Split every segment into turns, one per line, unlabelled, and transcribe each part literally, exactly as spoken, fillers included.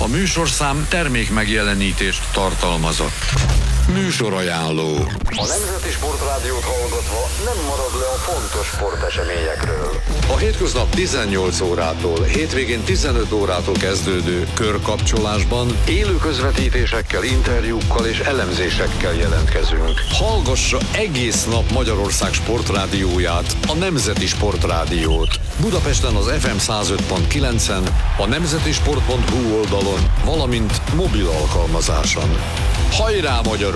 A műsorszám termék megjelenítést tartalmazott. Műsorajánló.
A Nemzeti Sportrádiót hallgatva nem marad le a fontos sporteseményekről.
A hétköznap tizennyolc órától, hétvégén tizenöt órától kezdődő körkapcsolásban
Élő közvetítésekkel, interjúkkal és elemzésekkel jelentkezünk.
hallgassa egész nap Magyarország sportrádióját, a Nemzeti Sportrádiót. Budapesten az ef em száz öt pont kilencen, a nemzetisport pont hu oldalon, valamint mobil alkalmazáson. Hajrá, magyarok!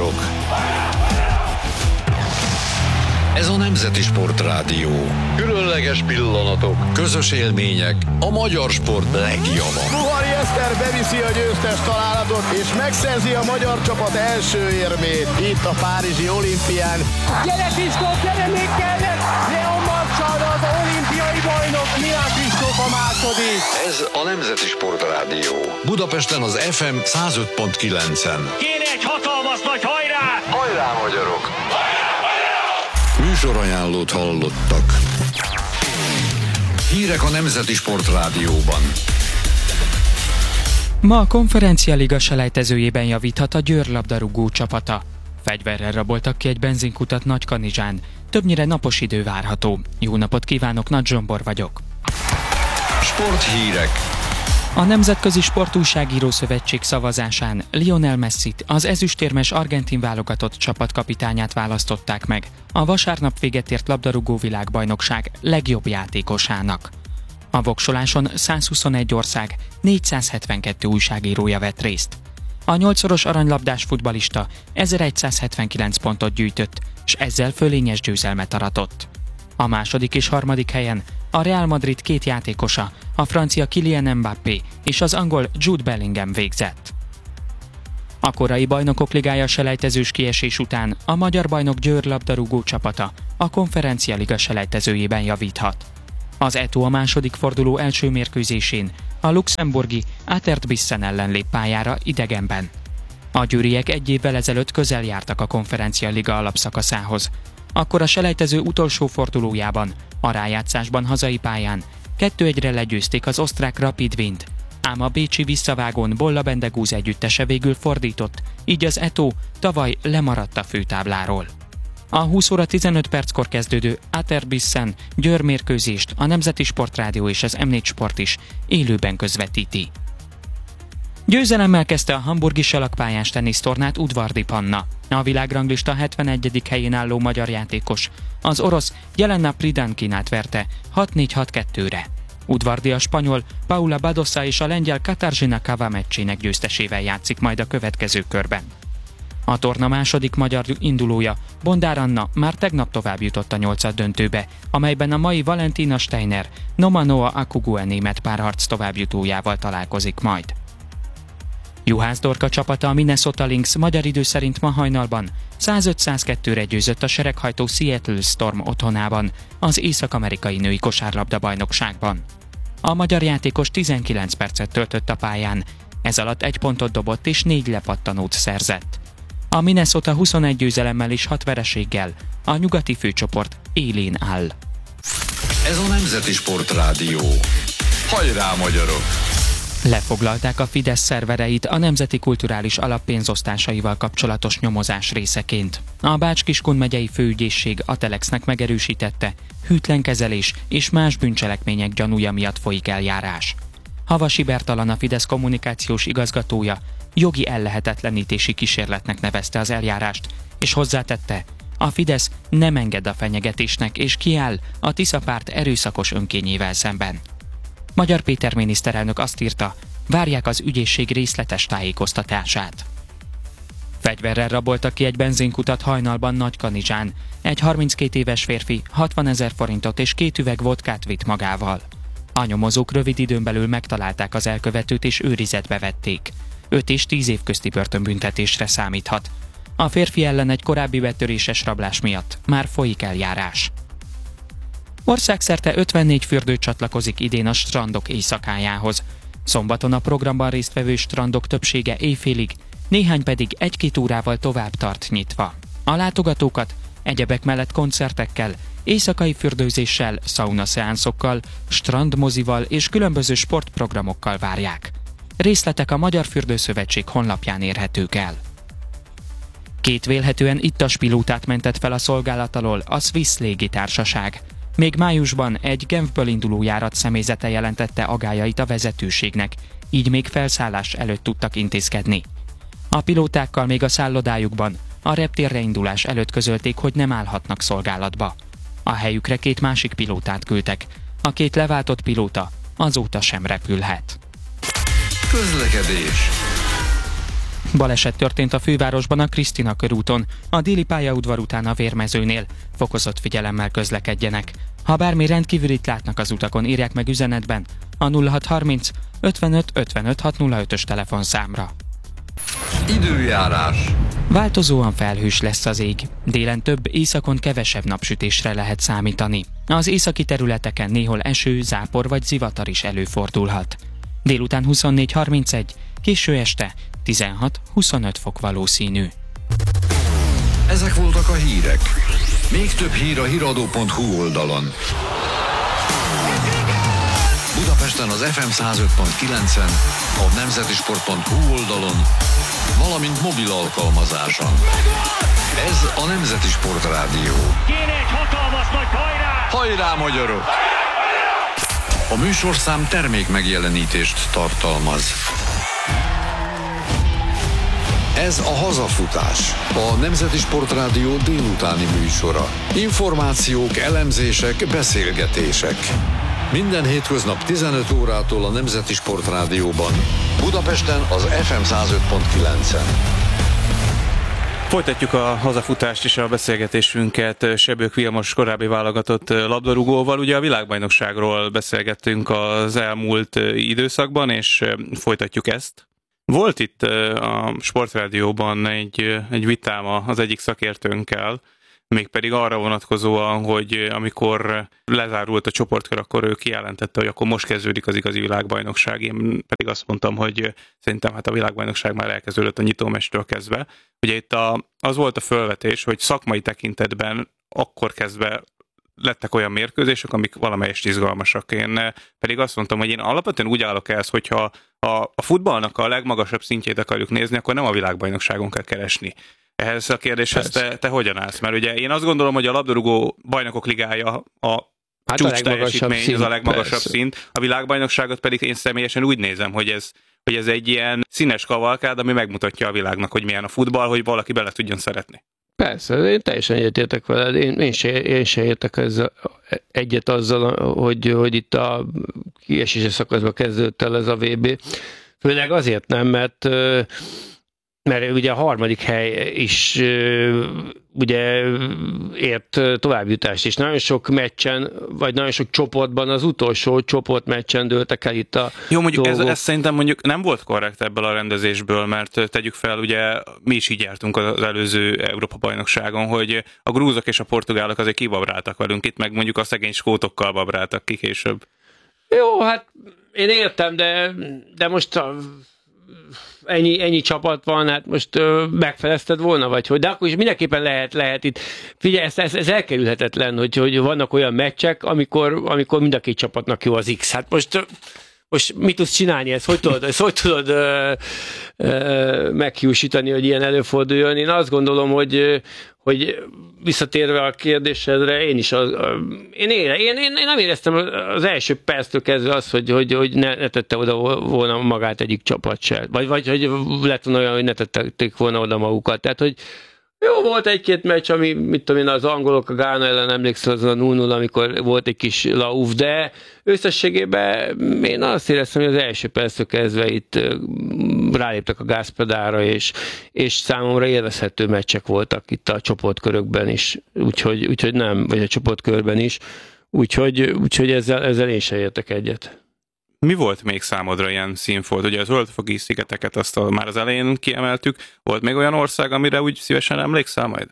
Ez a Nemzeti Sportrádió. Különleges pillanatok, közös élmények, a magyar sport legjava.
Ruhari Eszter beviszi a győztes találatot, és megszerzi a magyar csapat első érmét itt a párizsi olimpián.
Gyere Kristóf, gyere még kellett! Leon Marcsal, az olimpiai bajnok, Milán Kristóf a második.
Ez a Nemzeti Sportrádió.
Budapesten az ef em száz öt pont kilencen.
Kéne egy hatalmas nagy hajrá!
Hajrá, magyarok!
Műsorajánlót hallottak. Hírek a Nemzeti Sportrádióban.
Ma a Konferencia Liga selejtezőjében javíthat a Győr labdarúgó csapata. Fegyverrel raboltak ki egy benzinkutat Nagykanizsán. Többnyire napos idő várható. Jó napot kívánok, Nagy Zsombor vagyok.
Sporthírek.
A Nemzetközi Sportújságíró Szövetség szavazásán Lionel Messit, az ezüstérmes argentin válogatott csapatkapitányát választották meg a vasárnap véget ért labdarúgó világbajnokság legjobb játékosának. A voksoláson százhuszonegy ország négyszázhetvenkettő újságírója vett részt. A nyolcszoros aranylabdás futballista ezerszázhetvenkilenc pontot gyűjtött, és ezzel fölényes győzelmet aratott. A második és harmadik helyen a Real Madrid két játékosa, a francia Kylian Mbappé és az angol Jude Bellingham végzett. A korai Bajnokok Ligája selejtezős kiesés után a magyar bajnok Győr labdarúgó csapata a Konferencia Liga selejtezőjében javíthat. Az é té o a második forduló első mérkőzésén a luxemburgi Aterbissen ellen lép pályára idegenben. A győriek egy évvel ezelőtt közel jártak a Konferencia Liga alapszakaszához. Akkor a selejtező utolsó fordulójában, a rájátszásban hazai pályán kettő egyre legyőzték az osztrák Rapid Wient, ám a bécsi visszavágón Bolla Bendegúz együttese végül fordított, így az é té o tavaly lemaradt a főtábláról. A húsz óra tizenöt perckor kezdődő Aterbissen Győr mérkőzést a Nemzeti Sportrádió és az em négy Sport is élőben közvetíti. Győzelemmel kezdte a hamburgi salakpályás tenisztornát Udvardi Panna. A világranglista hetvenegyedik helyén álló magyar játékos az orosz Jelena Pridankinát verte hat négy hat kettőre. Udvardi a spanyol Paula Badosa és a lengyel Katarzyna Kawa meccsének győztesével játszik majd a következő körben. A torna második magyar indulója, Bondár Anna már tegnap tovább jutott a nyolcaddöntőbe, amelyben a mai Valentina Steiner Nomanoa Akugue német párharc továbbjutójával találkozik majd. Juhász Dorka csapata, a Minnesota Lynx magyar idő szerint ma hajnalban százöt száz kettőre győzött a sereghajtó Seattle Storm otthonában, az észak-amerikai női kosárlabda-bajnokságban. A magyar játékos tizenkilenc percet töltött a pályán, ez alatt egy pontot dobott és négy lepattanót szerzett. A Minnesota huszonegy győzelemmel és hat vereséggel a nyugati főcsoport élén áll.
Ez a Nemzeti Sportrádió. Hajrá, magyarok!
Lefoglalták a Fidesz szervereit a Nemzeti Kulturális Alap pénzosztásaival kapcsolatos nyomozás részeként. A Bács-Kiskun megyei főügyészség a Telexnek megerősítette, hűtlen kezelés és más bűncselekmények gyanúja miatt folyik eljárás. Havasi Bertalan, a Fidesz kommunikációs igazgatója jogi ellehetetlenítési kísérletnek nevezte az eljárást, és hozzátette, a Fidesz nem enged a fenyegetésnek és kiáll a Tisza párt erőszakos önkényével szemben. Magyar Péter miniszterelnök azt írta, várják az ügyészség részletes tájékoztatását. Fegyverrel raboltak ki egy benzinkutat hajnalban Nagykanizsán. Egy harminckét éves férfi hatvanezer forintot és két üveg vodkát vitt magával. A nyomozók rövid időn belül megtalálták az elkövetőt és őrizetbe vették. öt és tíz év közti börtönbüntetésre számíthat. A férfi ellen egy korábbi betöréses rablás miatt már folyik eljárás. Országszerte ötvennégy fürdő csatlakozik idén a strandok éjszakájához. Szombaton a programban résztvevő strandok többsége éjfélig, néhány pedig egy-két órával tovább tart nyitva. A látogatókat egyebek mellett koncertekkel, éjszakai fürdőzéssel, saunaszeánszokkal, strandmozival és különböző sportprogramokkal várják. Részletek a Magyar Fürdőszövetség honlapján érhetők el. Két vélhetően ittas pilótát mentett fel a szolgálat alól a Swiss légitársaság. Még májusban egy Genfből induló járat személyzete jelentette agályait a vezetőségnek, így még felszállás előtt tudtak intézkedni. A pilótákkal még a szállodájukban a reptérre indulás előtt közölték, hogy nem állhatnak szolgálatba. A helyükre két másik pilótát küldtek. A két leváltott pilóta azóta sem repülhet.
Közlekedés.
Baleset történt a fővárosban a Krisztina körúton, a déli pályaudvar után a Vérmezőnél. Fokozott figyelemmel közlekedjenek. Ha bármi rendkívülit látnak az utakon, írják meg üzenetben a nulla hat harminc ötvenöt ötvenöt hatszázötös telefonszámra.
Időjárás.
Változóan felhős lesz az ég. Délen több, északon kevesebb napsütésre lehet számítani. Az északi területeken néhol eső, zápor vagy zivatar is előfordulhat. Délután huszonnégy harmincegy, késő este tizenhat huszonöt fok valószínű.
Ezek voltak a hírek. Még több hír a híradó pont hu oldalon. Budapesten az ef em száz öt pont kilencen, a nemzeti sport pont hu oldalon, valamint mobil alkalmazáson. Ez a Nemzeti Sport Rádió.
Kéne egy hatalmas nagy hajrá!
Hajrá, magyarok! A műsorszám termék megjelenítést tartalmaz. Ez a Hazafutás, a Nemzeti Sport Rádió délutáni műsora. Információk, elemzések, beszélgetések. Minden hétköznap tizenöt órától a Nemzeti Sport Rádióban. Budapesten az ef em száz öt pont kilencen.
Folytatjuk a hazafutást és a beszélgetésünket Sebők Vilmos korábbi válogatott labdarúgóval. Ugye a világbajnokságról beszélgettünk az elmúlt időszakban, és folytatjuk ezt. Volt itt a Sportrádióban egy, egy vitám az egyik szakértőnkkel, mégpedig arra vonatkozóan, hogy amikor lezárult a csoportkör, akkor ő kijelentette, hogy akkor most kezdődik az igazi világbajnokság. Én pedig azt mondtam, hogy szerintem hát a világbajnokság már elkezdődött a nyitómecstől kezdve. Ugye itt a, az volt a felvetés, hogy szakmai tekintetben akkor kezdve lettek olyan mérkőzések, amik valamelyest izgalmasak. Én pedig azt mondtam, hogy én alapvetően úgy állok ehhez, hogyha a, a futballnak a legmagasabb szintjét akarjuk nézni, akkor nem a világbajnokságon kell keresni. Ehhez a kérdéshez te, te hogyan állsz? Mert ugye én azt gondolom, hogy a labdarúgó bajnokok ligája a hát csúcs teljesítmény, szint, az a legmagasabb persze. szint. A világbajnokságot pedig én személyesen úgy nézem, hogy ez, hogy ez egy ilyen színes kavalkád, ami megmutatja a világnak, hogy milyen a futball, hogy valaki bele tudjon szeretni.
Persze, én teljesen egyetértek veled. Én, én, se, én se értek ezzel, egyet azzal, hogy, hogy itt a kiesési szakaszban kezdődött el ez a vé bé. Főleg azért nem, mert mert ugye a harmadik hely is ugye ért továbbjutást, és nagyon sok meccsen, vagy nagyon sok csoportban az utolsó csoportmeccsen dőltek el itt a
Jó, mondjuk ez,
dolgok.
ez szerintem mondjuk nem volt korrekt ebből a rendezésből, mert tegyük fel, ugye mi is így jártunk az előző Európa-bajnokságon, hogy a grúzok és a portugálok azért kibabráltak velünk, itt meg mondjuk a szegény skótokkal babráltak ki később.
Jó, hát én értem, de, de most a Ennyi, ennyi csapat van, hát most ö, megfelezted volna, vagy hogy, de akkor is mindenképpen lehet, lehet itt. Figyelj, ez, ez, ez elkerülhetetlen, hogy, hogy vannak olyan meccsek, amikor, amikor mind a két csapatnak jó az X. Hát most, most mit tudsz csinálni ezt? Hogy tudod, ezt hogy tudod ö, ö, meghiúsítani, hogy ilyen előforduljon? Én azt gondolom, hogy, hogy visszatérve a kérdésedre, én is az, én, ére, én, én, én nem éreztem az első perctől kezdve azt, hogy, hogy, hogy ne, ne tette oda volna magát egyik csapat se. Vagy, vagy hogy lett volna olyan, hogy ne tették volna oda magukat. Tehát, hogy jó, volt egy-két meccs, ami, mit tudom én, az angolok a Gána ellen emlékszem, az a nulla nulla, amikor volt egy kis lauf, de összességében én azt éreztem, hogy az első perctől kezdve itt ráléptek a gázpedára, és, és számomra élvezhető meccsek voltak itt a csoportkörökben is, úgyhogy, úgyhogy nem, vagy a csoportkörben is, úgyhogy, úgyhogy ezzel, ezzel én sem értek egyet.
Mi volt még számodra ilyen színfolt? Ugye az Földfoki szigeteket azt a, már az elején kiemeltük. Volt még olyan ország, amire úgy szívesen emlékszel majd?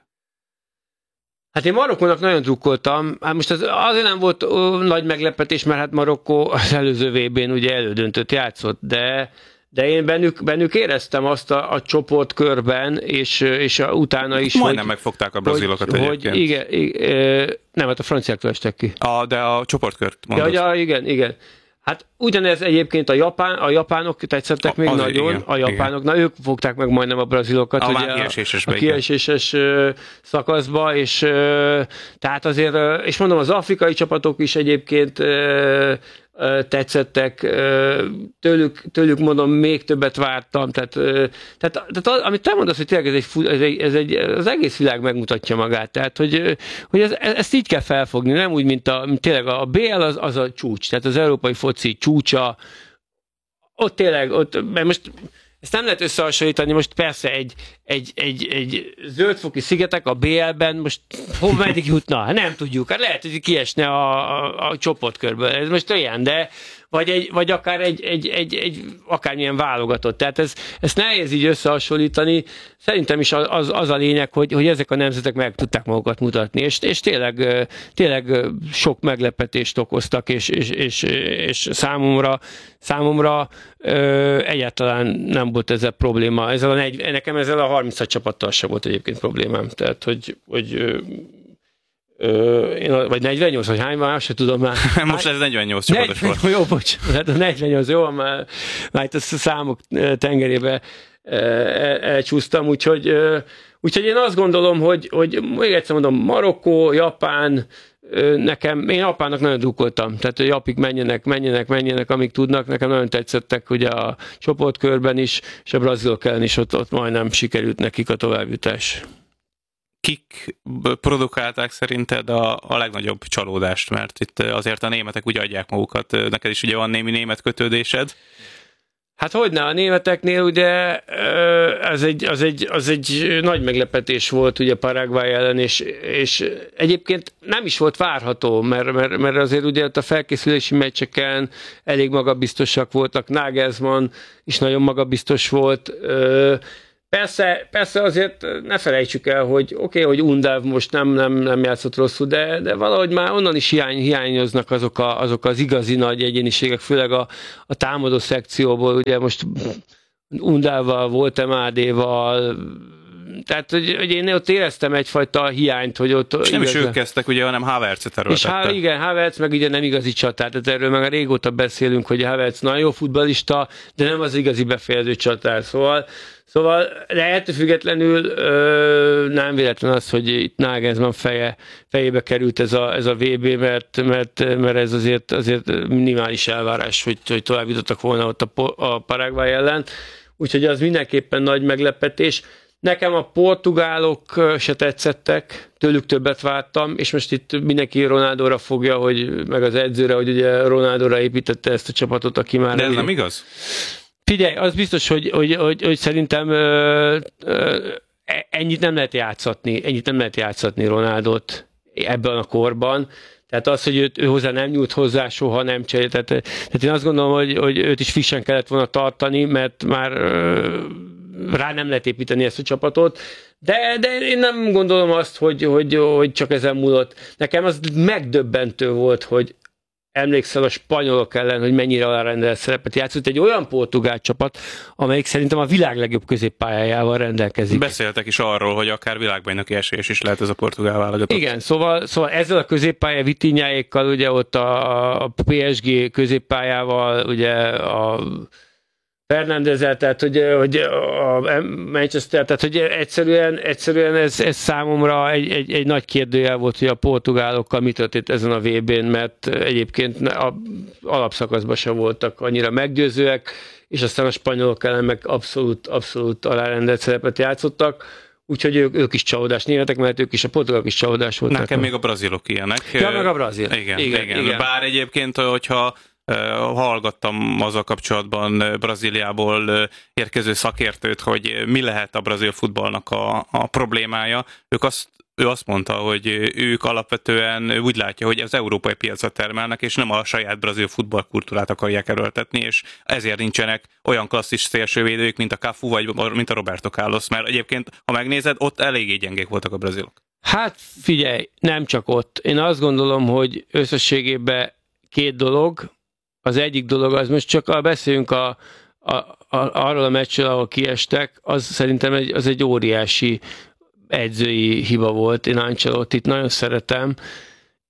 Hát én Marokkónak nagyon drukkoltam. Hát most az, azért nem volt ó, nagy meglepetés, mert hát Marokkó az előző vé bén ugye elődöntőt játszott, de, de én bennük, bennük éreztem azt a, a csoportkörben, és, és a, utána is,
majdnem
hogy,
megfogták a brazilokat
hogy,
egyébként.
Hogy igen, igen, nem, hát a franciáktól estek ki.
A, de a csoportkört mondod.
Ja, ja, igen, igen. Hát ugyanez egyébként a japán, a japánok tetszettek még
az
nagyon,
igen,
a japánok, igen. Na ők fogták meg majdnem a brazilokat,
a
ugye
kieséses
a, a kieséses szakaszba, és tehát azért, és mondom, az afrikai csapatok is egyébként tetszettek, tőlük, tőlük mondom, még többet vártam, tehát, tehát, tehát amit te mondasz, hogy tényleg ez egy, ez egy, ez egy, az egész világ megmutatja magát, tehát hogy, hogy ez, ezt így kell felfogni, nem úgy, mint, a, mint tényleg a bé el az, az a csúcs, tehát az európai foci csúcsa, ott tényleg, ott, mert most ezt nem lehet összehasonlítani, most persze egy, egy, egy, egy zöldfoki szigetek a bé el-ben most hol meddig jutna? Nem tudjuk. Hát lehet, hogy kiesne a, a, a csoportkörből. Ez most olyan, de vagy, egy, vagy akár egy, egy, egy, egy akármilyen válogatott. Tehát ez, ezt nehéz így összehasonlítani. Szerintem is az, az a lényeg, hogy, hogy ezek a nemzetek meg tudták magukat mutatni. És, és tényleg, tényleg sok meglepetést okoztak, és, és, és, és számomra, számomra ö, egyáltalán nem volt ezzel probléma. Ezzel a negy, nekem ezzel a harminc csapattal sem volt egyébként problémám. Tehát, hogy, hogy ö, ö, én, vagy negyvennyolc, vagy hány van, se tudom már.
Most ez negyvennyolc csapatos volt.
Jó, bocs, hát a negyvennyolc, jó, már, már itt a számok tengerébe elcsúsztam, úgyhogy, úgyhogy én azt gondolom, hogy, hogy még egyszer mondom, Marokkó, Japán, nekem, én Japánnak nagyon drukkoltam, tehát a japik menjenek, menjenek, menjenek, amíg tudnak, nekem nagyon tetszettek ugye a csoportkörben is, és a brazilok ellen is ott, ott majdnem sikerült nekik a továbbjutás.
Kik produkálták szerinted a, a legnagyobb csalódást? Mert itt azért a németek úgy adják magukat, neked is ugye van némi német kötődésed.
Hát hogyne, a németeknél ugye ez egy, az, egy, az egy nagy meglepetés volt ugye Paraguay ellen, és, és egyébként nem is volt várható, mert, mert, mert azért ugye a felkészülési meccseken elég magabiztosak voltak, Nagelsmann is nagyon magabiztos volt. Persze, persze azért ne felejtsük el, hogy oké, okay, hogy Undav most nem, nem, nem játszott rosszul, de, de valahogy már onnan is hiány, hiányoznak azok, a, azok az igazi nagy egyéniségek, főleg a, a támadó szekcióból, ugye most Undavval, Voltem Ádéval, tehát, hogy, hogy én ott éreztem egyfajta hiányt, hogy ott...
És nem
igazán...
is ők kezdtek, ugye, hanem Havertzet erőltette.
És há, igen, Havertz meg ugye nem igazi csatár, tehát erről meg régóta beszélünk, hogy Havertz nagyon jó futballista, de nem az igazi befejező csatár, szóval Szóval, de ettől függetlenül ö, nem véletlen az, hogy itt Nagelsmann feje, fejébe került ez a, ez a vé bé, mert, mert, mert ez azért, azért minimális elvárás, hogy, hogy tovább jutottak volna ott a, a Paraguay ellen. Úgyhogy az mindenképpen nagy meglepetés. Nekem a portugálok se tetszettek, tőlük többet vártam, és most itt mindenki Ronaldóra fogja, hogy, meg az edzőre, hogy ugye Ronaldóra építette ezt a csapatot, aki már...
De ez nem igaz?
Figyelj, az biztos, hogy, hogy, hogy, hogy szerintem ö, ö, ennyit nem lehet játszatni, ennyit nem lehet játszatni Ronaldot ebben a korban. Tehát az, hogy őt, ő hozzá nem nyújt hozzá, soha nem cserél. Tehát, tehát én azt gondolom, hogy, hogy őt is frissen kellett volna tartani, mert már ö, rá nem lehet építeni ezt a csapatot. De, de én nem gondolom azt, hogy, hogy, hogy csak ezen múlott. Nekem az megdöbbentő volt, hogy emlékszel a spanyolok ellen, hogy mennyire alárendelt szerepet játszott egy olyan portugál csapat, amelyik szerintem a világ legjobb középpályájával rendelkezik.
Beszéltek is arról, hogy akár világbajnoki esélyes is lehet ez a portugál válogatott.
Igen, szóval, szóval ezzel a középpálya Vitinháékkal, ugye ott a, a pé es gé középpályával, ugye a Fernandezzel, tehát hogy, hogy a Manchester, tehát hogy egyszerűen, egyszerűen ez, ez számomra egy, egy, egy nagy kérdőjel volt, hogy a portugálokkal mi történt ezen a vé bén, mert egyébként a alapszakaszban sem voltak annyira meggyőzőek, és aztán a spanyolok ellen meg abszolút, abszolút alárendelt szerepet játszottak, úgyhogy ők, ők is csalódás németek, mert ők is, a portugálok is csalódás voltak.
Nekem még a brazilok ilyenek.
Ja, meg a brazil.
Igen, igen, igen. igen. Bár egyébként, hogyha hallgattam azzal kapcsolatban Brazíliából érkező szakértőt, hogy mi lehet a brazil futballnak a, a problémája. Ők azt, ő azt mondta, hogy ők alapvetően úgy látja, hogy az európai piacra termelnek, és nem a saját brazil futballkultúrát akarják erőltetni, és ezért nincsenek olyan klasszis szélsővédők, mint a Cafu, vagy mint a Roberto Carlos, mert egyébként, ha megnézed, ott eléggé gyengék voltak a brazilok. Hát figyelj, nem csak ott. Én azt gondolom, hogy összességében két dolog. Az egyik dolog, az most csak beszéljünk a, a, a, arról a meccsről, ahol kiestek, az szerintem egy, az egy óriási edzői hiba volt. Én Ancelottit nagyon szeretem,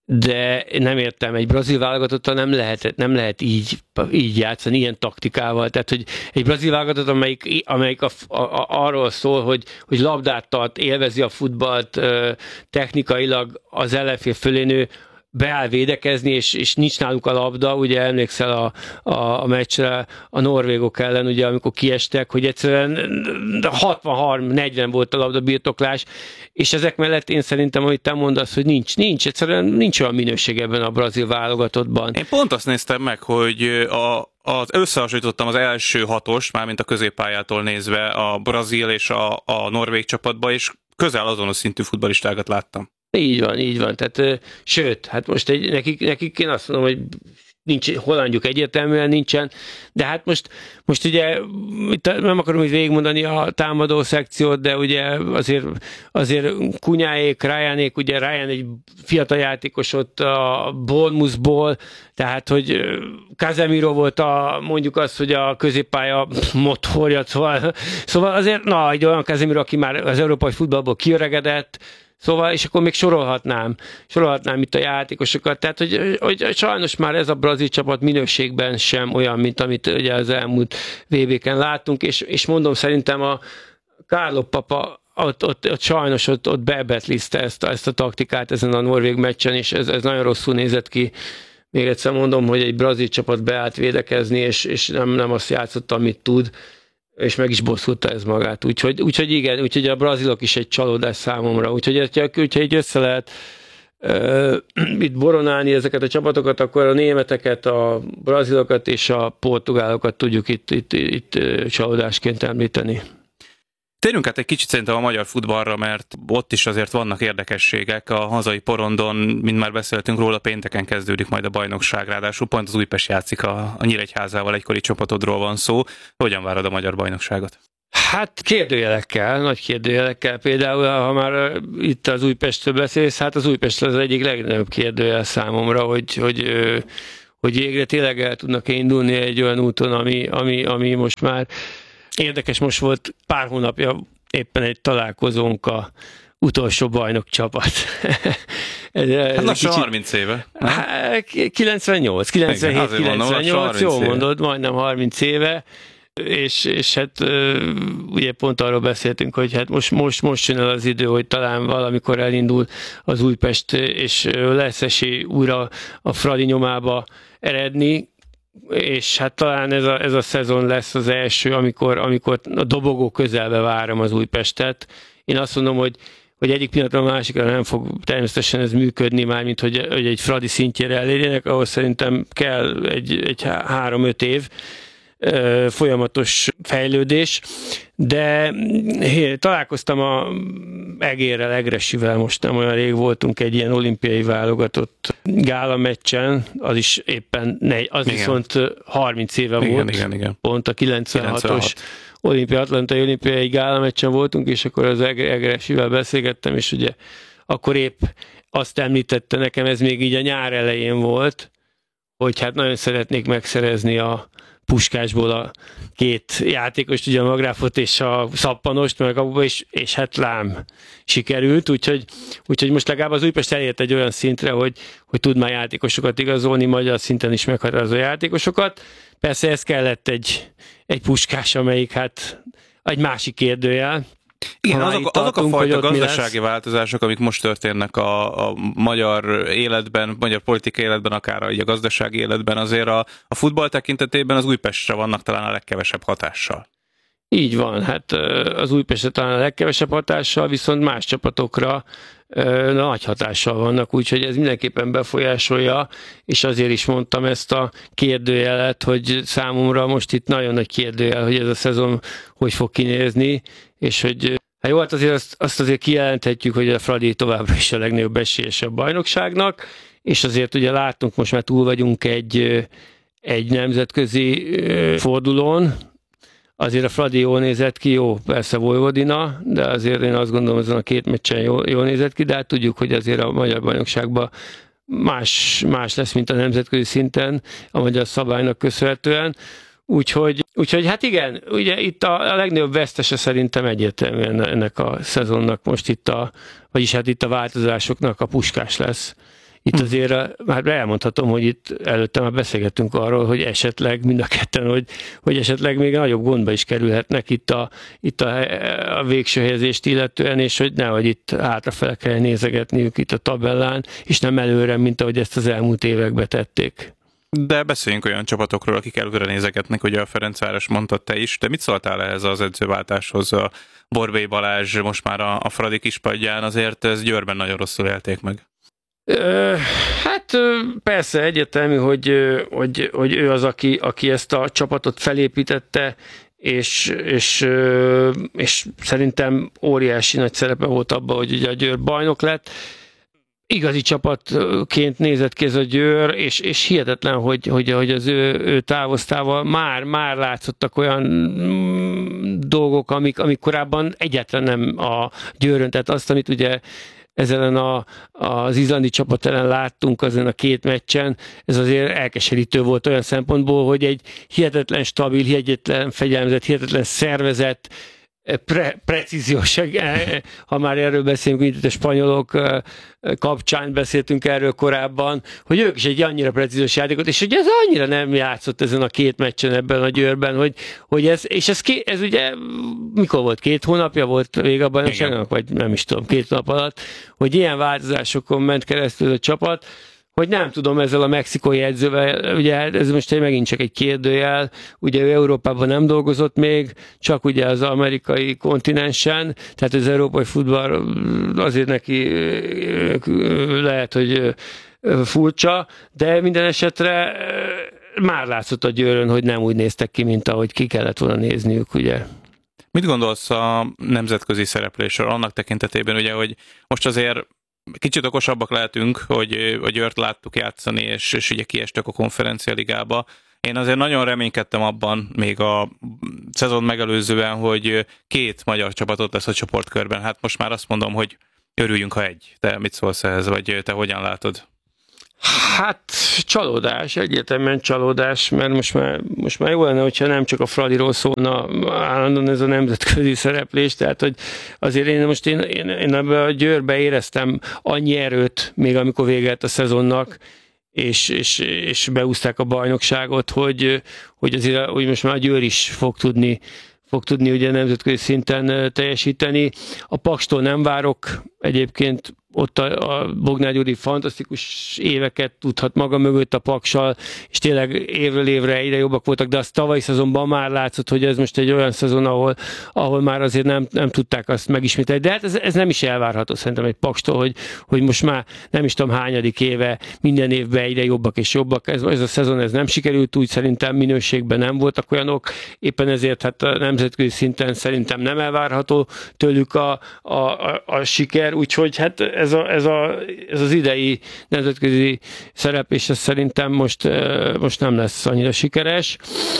de nem értem, egy brazil válogatottal nem lehet, nem lehet így, így játszani, ilyen taktikával. Tehát, hogy egy brazil válogatott, amelyik, amelyik a, a, a, arról szól, hogy, hogy labdát tart, élvezi a futballt, technikailag az ellenfél fölé nő, beáll védekezni, és, és nincs náluk a labda, ugye emlékszel a, a, a meccsre a norvégok ellen, ugye amikor kiestek, hogy egyszerűen hatvan harminc negyven volt a labda birtoklás, és ezek mellett én szerintem, amit te mondasz, hogy nincs, nincs, egyszerűen nincs olyan minőség ebben a brazil válogatottban.
Én pont azt néztem meg, hogy a, az, összehasonlítottam az első hatost, mármint a középpályától nézve a brazil és a, a norvég csapatba, és közel azonos szintű futballistákat láttam.
Így van, így van. Tehát, sőt, hát most egy, nekik, nekik én azt mondom, hogy nincs, hollandjuk egyértelműen nincsen, de hát most, most ugye nem akarom így végigmondani a támadó szekciót, de ugye azért, azért Kunyáék, Ryanék, ugye Ryan egy fiatal játékos ott a Bournemouthból, tehát hogy Casemiro volt a, mondjuk azt, hogy a középpálya motorja, szóval, szóval azért, na, egy olyan Casemiro, aki már az európai futballból kiöregedett, szóval, és akkor még sorolhatnám, sorolhatnám itt a játékosokat, tehát, hogy, hogy sajnos már ez a brazil csapat minőségben sem olyan, mint amit ugye az elmúlt vé bé-ken láttunk, és, és mondom, szerintem a Carlo Papa ott, ott, ott sajnos ott, ott bebetlizte ezt, ezt a taktikát ezen a norvég meccsen, és ez, ez nagyon rosszul nézett ki. Még egyszer mondom, hogy egy brazil csapat beállt védekezni, és, és nem, nem azt játszott, amit tud, és meg is bosszulta ez magát. Úgyhogy, úgyhogy igen, úgyhogy a brazilok is egy csalódás számomra. Úgyhogy, hogyha így össze lehet uh, itt boronálni ezeket a csapatokat, akkor a németeket, a brazilokat és a portugálokat tudjuk itt, itt, itt uh, csalódásként említeni.
Térjünk át egy kicsit szerintem a magyar futballra, mert ott is azért vannak érdekességek. A hazai porondon, mint már beszéltünk róla, pénteken kezdődik majd a bajnokság, ráadásul pont az Újpest játszik a, a Nyíregyházával, egykori csapatodról van szó. Hogyan várod a magyar bajnokságot?
Hát kérdőjelekkel, nagy kérdőjelekkel. Például, ha már itt az Újpestről beszélsz, hát az Újpest az egyik legnagyobb kérdőjel számomra, hogy, hogy, hogy végre tényleg el tudnak indulni egy olyan úton, ami, ami, ami most már érdekes. Most volt pár hónapja éppen egy találkozónk a utolsó bajnok csapat.
ez, ez hát lassan kicsit, harminc éve.
Hát, kilencvennyolc, kilencvenhét, kilencvennyolc, jól mondod, majdnem harminc éve. És, és hát ugye pont arról beszéltünk, hogy hát most, most, most jön el az idő, hogy talán valamikor elindul az Újpest, és lesz esély újra a Fradi nyomába eredni, és hát talán ez a, ez a szezon lesz az első, amikor, amikor a dobogó közelbe várom az Újpestet. Én azt mondom, hogy, hogy egyik pillanatra a másikra nem fog természetesen ez működni, mármint hogy, hogy egy Fradi szintjére elérjenek, ahhoz szerintem kell egy, egy három-öt év folyamatos fejlődés, de hé, találkoztam a Egérrel, Egresszivel, most nem olyan rég voltunk egy ilyen olimpiai válogatott gála meccsen, az is éppen, ne, az igen. Viszont harminc éve igen, volt, igen, igen. Pont a kilencvenhatos kilencvenhat olimpia, atlantai olimpiai gála meccsen voltunk, és akkor az Egresszivel beszélgettem, és ugye akkor épp azt említette nekem, ez még így a nyár elején volt, hogy hát nagyon szeretnék megszerezni a Puskásból a két játékost, ugye a Magráfot és a Szappanost, meg abba is, és hát lám sikerült, úgyhogy, úgyhogy most legalább az Újpest elért egy olyan szintre, hogy, hogy tud már játékosokat igazolni, magyar szinten is meghatározó játékosokat. Persze ez kellett egy, egy Puskás, amelyik hát egy másik kérdőjel.
Igen, azok, azok a fajta gazdasági változások, amik most történnek a, a magyar életben, magyar politikai életben, akár a, a gazdasági életben, azért a, a futball tekintetében az Újpestre vannak talán a legkevesebb hatással.
Így van, hát az Újpestre talán a legkevesebb hatással, viszont más csapatokra nagy hatással vannak, úgyhogy ez mindenképpen befolyásolja, és azért is mondtam ezt a kérdőjelet, hogy számomra most itt nagyon nagy kérdőjel, hogy ez a szezon hogy fog kinézni, és hogy hát jó, hát azért azt, azt azért kijelenthetjük, hogy a Fradi továbbra is a legnagyobb esélyes a bajnokságnak, és azért ugye látunk, most már túl vagyunk egy, egy nemzetközi fordulón, azért a Fradi jól nézett ki, jó, persze Vojvodina, de azért én azt gondolom, ezen a két meccsen jól, jól nézett ki, de hát tudjuk, hogy azért a magyar bajnokságban más, más lesz, mint a nemzetközi szinten, a magyar szabálynak köszönhetően. Úgyhogy, úgyhogy hát igen, ugye itt a, a legnagyobb vesztese szerintem egyértelműen ennek a szezonnak most itt a, vagyis hát itt a változásoknak a Puskás lesz. itt azért már elmondhatom, hogy itt előtte már beszélgettünk arról, hogy esetleg mind a ketten, hogy, hogy esetleg még nagyobb gondba is kerülhetnek itt a, itt a, a végső helyezést illetően, és hogy nehogy itt hátrafele kell nézegetniük itt a tabellán, és nem előre, mint ahogy ezt az elmúlt években tették.
De beszéljünk olyan csapatokról, akik előre nézegetnek, ugye a Ferencváros mondtad te is, de mit szóltál ehhez az edzőváltáshoz? A Borbély Balázs most már a, a Fradi kispadján, azért ez Győrben nagyon rosszul élték meg.
Ö, hát persze egyértelmű, hogy, hogy, hogy ő az, aki, aki ezt a csapatot felépítette, és, és, és szerintem óriási nagy szerepe volt abban, hogy ugye a Győr bajnok lett. Igazi csapatként nézett ki ez a Győr, és, és hihetetlen, hogy, hogy, hogy az ő, ő távoztával már, már látszottak olyan dolgok, amik, amik korábban egyáltalán nem a Győrön, tehát azt, amit ugye ezen a, az izlandi csapat ellen láttunk azon a két meccsen, ez azért elkeserítő volt olyan szempontból, hogy egy hihetetlen stabil, hihetetlen fegyelmezett, hihetetlen szervezet, Pre, precíziós, ha már erről beszélünk, mint a spanyolok kapcsán beszéltünk erről korábban, hogy ők is egy annyira precíziós játékot, és hogy ez annyira nem játszott ezen a két meccsen ebben a Győrben, hogy, hogy ez, és ez, ez ugye mikor volt? Két hónapja volt vége a bajnokságnak, vagy nem is tudom, két nap alatt, hogy ilyen változásokon ment keresztül a csapat, hogy nem tudom, ezzel a mexikói edzővel, ugye ez most megint csak egy kérdőjel, ugye ő Európában nem dolgozott még, csak ugye az amerikai kontinensen, tehát az európai futball azért neki lehet, hogy furcsa, de minden esetre már látszott a Győrön, hogy nem úgy néztek ki, mint ahogy ki kellett volna nézniük, ugye.
Mit gondolsz a nemzetközi szereplésről annak tekintetében, ugye, hogy most azért kicsit okosabbak lehetünk, hogy a Győrt láttuk játszani, és, és ugye kiestek a konferencialigába. Én azért nagyon reménykedtem abban, még a szezon megelőzően, hogy két magyar csapatot lesz a csoportkörben. Hát most már azt mondom, hogy örüljünk, ha egy. Te mit szólsz ehhez, vagy te hogyan látod?
Hát csalódás, egyértelműen csalódás, mert most már, most már jó lenne, hogyha nem csak a Fradiról szólna állandóan ez a nemzetközi szereplés, tehát hogy azért én most én, én, én ebben a Győrbe éreztem annyi erőt, még amikor véget a szezonnak, és, és, és beúzták a bajnokságot, hogy, hogy azért hogy most már a Győr is fog tudni fog tudni ugye nemzetközi szinten teljesíteni. A Pakstól nem várok, egyébként ott a, a Bognár Gyuri fantasztikus éveket tudhat maga mögött a Paksal, és tényleg évről évre egyre jobbak voltak, de az tavalyi szezonban már látszott, hogy ez most egy olyan szezon, ahol, ahol már azért nem, nem tudták azt megismételni. De hát ez, ez nem is elvárható szerintem egy Pakstól, hogy, hogy most már nem is tudom hányadik éve minden évben egyre jobbak és jobbak. Ez, ez a szezon ez nem sikerült, úgy szerintem minőségben nem voltak olyanok, éppen ezért hát a nemzetközi szinten szerintem nem elvárható tőlük a, a, a, a siker, úgyhogy hát ez, a, ez, a, ez az idei nemzetközi szerep, és ez szerintem most, most nem lesz annyira sikeres.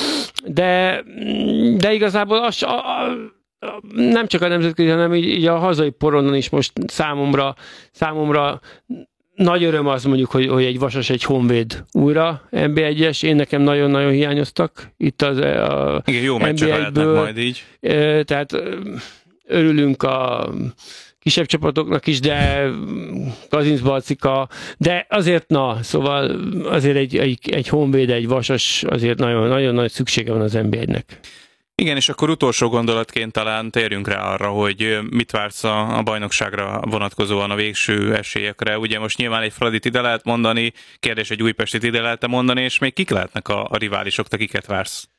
De, de igazából az, a, a, nem csak a nemzetközi, hanem így, így a hazai poronon is most számomra, számomra nagy öröm az mondjuk, hogy, hogy egy Vasas, egy Honvéd újra en bé egyes. Én nekem nagyon-nagyon hiányoztak itt az a
igen, jó meccsek lehetnek majd így.
Tehát örülünk a kisebb csapatoknak is, de Kazinc Balcika, de azért na, szóval azért egy, egy, egy Honvéd, egy Vasas azért nagyon-nagyon nagy szüksége van az en bé egynek.
Igen, és akkor utolsó gondolatként talán térjünk rá arra, hogy mit vársz a, a bajnokságra vonatkozóan a végső esélyekre. Ugye most nyilván egy Fradit ide lehet mondani, kérdés, egy Újpestit ide lehet mondani, és még kik lehetnek a, a riválisok, te kiket vársz?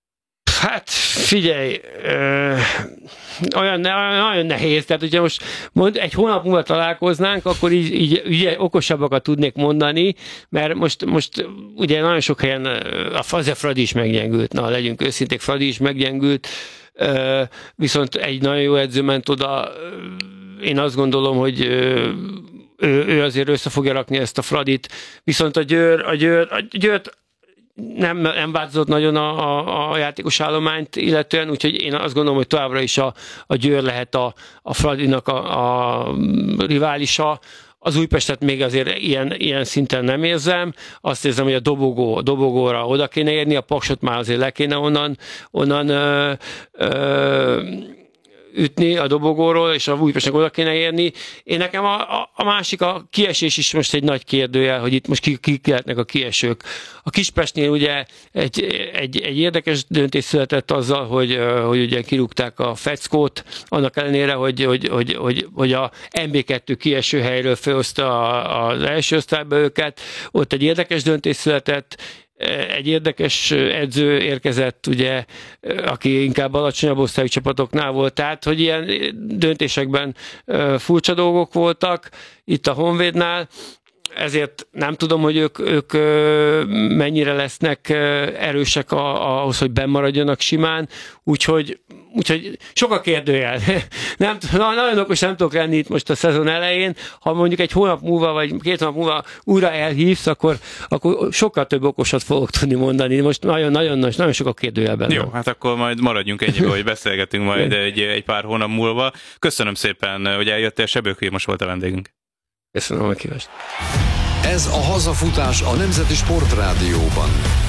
Hát figyelj, ö, olyan, nagyon nehéz, tehát ugye most mond, egy hónap múlva találkoznánk, akkor így, így ugye, okosabbakat tudnék mondani, mert most, most ugye nagyon sok helyen a Faze Fradi is meggyengült, na legyünk őszinték, Fradi is meggyengült, ö, viszont egy nagyon jó edző ment oda, én azt gondolom, hogy ö, ő, ő azért össze fogja rakni ezt a Fradit, viszont a Győr, a Győr, a Győrt Nem, nem változott nagyon a, a, a játékos állományt illetően, úgyhogy én azt gondolom, hogy továbbra is a, a Győr lehet a, a Fradinak a, a riválisa. Az Újpestet még azért ilyen, ilyen szinten nem érzem. Azt érzem, hogy a dobogó, a dobogóra oda kéne érni, a Paksot már azért le kéne onnan, onnan ö, ö, ütni a dobogóról, és a Újpestnek oda kéne érni. Én nekem a, a, a másik, a kiesés is most egy nagy kérdőjel, hogy itt most kik ki lehetnek a kiesők. A Kispestnél ugye egy, egy, egy érdekes döntés született azzal, hogy, hogy ugye kirúgták a Feckót, annak ellenére, hogy, hogy, hogy, hogy, hogy a em bé kettő kieső helyről felhozta az első osztályba őket. Ott egy érdekes döntés született, egy érdekes edző érkezett, ugye, aki inkább alacsonyabb osztályú csapatoknál volt, tehát, hogy ilyen döntésekben furcsa dolgok voltak itt a Honvédnál, ezért nem tudom, hogy ők, ők mennyire lesznek erősek ahhoz, hogy bennmaradjanak simán, úgyhogy, úgyhogy sok a kérdőjel. Nem, nagyon okos nem tudok lenni itt most a szezon elején, ha mondjuk egy hónap múlva, vagy két hónap múlva újra elhívsz, akkor, akkor sokkal több okosat fogok tudni mondani. Most nagyon-nagyon nagyon sok a kérdőjel benne.
Jó, hát akkor majd maradjunk ennyibe, hogy beszélgetünk majd egy, egy pár hónap múlva. Köszönöm szépen, hogy eljöttél, Sebők Vilmos volt a vendégünk.
Köszönöm a kívást.
Ez a hazafutás a Nemzeti Sportrádióban.